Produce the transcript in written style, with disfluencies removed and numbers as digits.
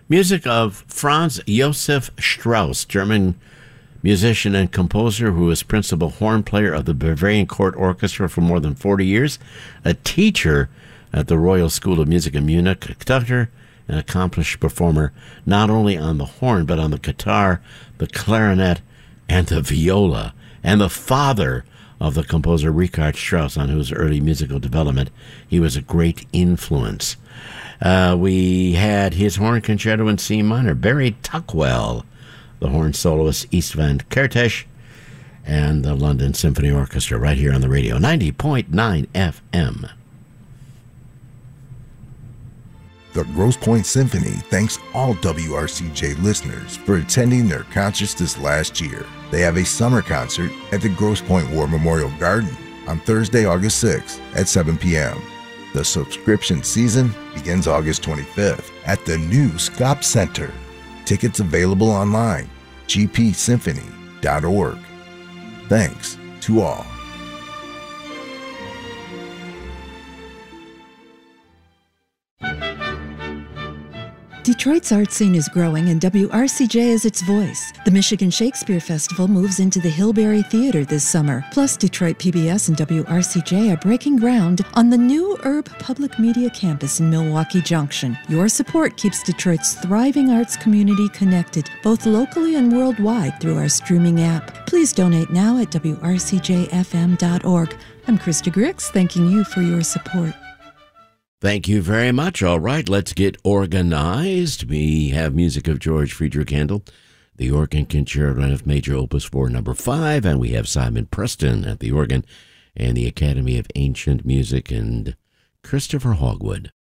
Music of Franz Josef Strauss, German musician and composer who was principal horn player of the Bavarian Court Orchestra for more than 40 years, a teacher at the Royal School of Music in Munich, conductor, an accomplished performer not only on the horn but on the guitar, the clarinet, and the viola, and the father of the composer Richard Strauss, on whose early musical development he was a great influence. We had his horn concerto in C minor, Barry Tuckwell, the horn soloist Istvan Kertész, and the London Symphony Orchestra right here on the radio, 90.9 FM. The Grosse Pointe Symphony thanks all WRCJ listeners for attending their concerts this last year. They have a summer concert at the Grosse Pointe War Memorial Garden on Thursday, August 6th at 7 p.m. The subscription season begins August 25th at the new Scop Center. Tickets available online, gpsymphony.org. Thanks to all. Detroit's art scene is growing, and WRCJ is its voice. The Michigan Shakespeare Festival moves into the Hillberry Theater this summer. Plus, Detroit PBS and WRCJ are breaking ground on the new Urb Public Media campus in Milwaukee Junction. Your support keeps Detroit's thriving arts community connected, both locally and worldwide, through our streaming app. Please donate now at WRCJFM.org. I'm Krista Grix, thanking you for your support. Thank you very much. All right, let's get organized. We have music of George Friedrich Handel, the organ concerto in F major opus 4 number 5, and we have Simon Preston at the organ and the Academy of Ancient Music and Christopher Hogwood.